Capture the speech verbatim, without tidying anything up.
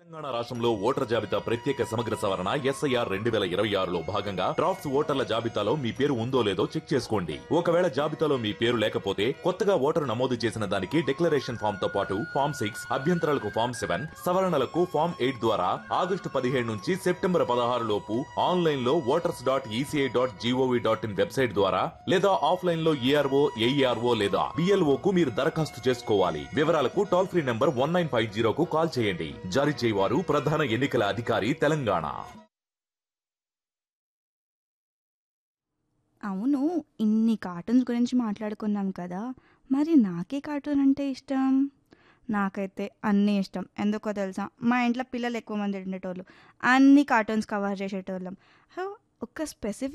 తెలంగాణ రాష్ట్రంలో ఓటర్ జాబితా ప్రత్యేక సమగ్ర సవరణ ఎస్ఐఆర్ రెండు వేల ఇరవై ఆరులో భాగంగా డ్రాఫ్ట్స్ ఓటర్ల జాబితాలో మీ పేరు ఉందో లేదో చెక్ చేసుకోండి. ఒకవేళ జాబితాలో మీ పేరు లేకపోతే కొత్తగా ఓటరు నమోదు చేసిన దానికి డిక్లరేషన్ ఫామ్ తో పాటు ఫామ్ సిక్స్ అభ్యంతరాలకు ఫామ్ సెవెన్ సవరణలకు ఫామ్ ఎయిట్ ద్వారా ఆగస్టు పదిహేడు నుంచి సెప్టెంబర్ పదహారు లోపు ఆన్లైన్ లో voters dot ECI dot GOV dot in website ద్వారా లేదా ఆఫ్లైన్ లో ఈఆర్ఓ ఏఈఆర్ఓ లేదా బిఎల్ఓ కు మీరు దరఖాస్తు చేసుకోవాలి. వివరాలకు toll free number one nine five జీరోకు call చేయండి. జారీ చేయవారు ప్రధాన ఎన్నికల అధికారి తెలంగాణ. అవును, ఇన్ని కార్టూన్స్ గురించి మాట్లాడుకున్నాం కదా, మరి నాకే కార్టూన్ అంటే ఇష్టం? నాకైతే అన్నీ ఇష్టం. ఎందుకో తెలుసా, మా ఇంట్లో పిల్లలు ఎక్కువ మంది ఉండేటోళ్ళు, అన్ని కార్టూన్స్ కవర్ చేసేటోళ్ళం. సో, ఒక స్పెసిఫిక్